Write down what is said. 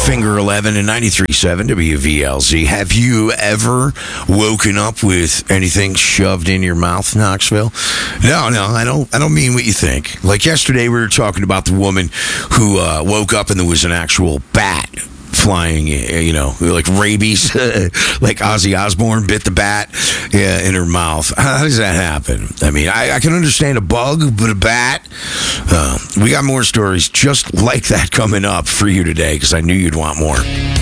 Finger 11 and 93.7 WVLZ. Have you ever woken up with anything shoved in your mouth, Knoxville? No, I don't mean what you think. Like yesterday, we were talking about the woman who woke up and there was an actual bat flying, like rabies, like Ozzy Osbourne bit the bat in her mouth. How does that happen? I mean, I can understand a bug, but a bat? We got more stories just like that coming up for you today because I knew you'd want more.